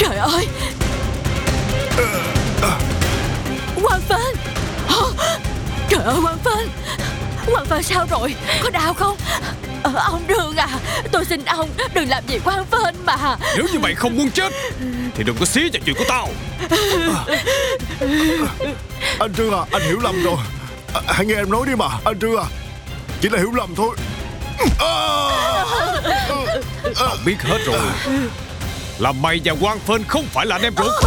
Trời ơi, Quang Phên. Trời ơi Quang Phên, Quang Phên sao rồi, có đau không? Ông Đường à, tôi xin ông đừng làm gì Quang Phên mà. Nếu như mày không muốn chết thì đừng có xí vào chuyện của tao. Anh Trương à, anh hiểu lầm rồi. Hãy nghe em nói đi mà. Anh Trương à, chỉ là hiểu lầm thôi. Tao biết hết rồi, là mày và Quang Phên không phải là anh em ruột.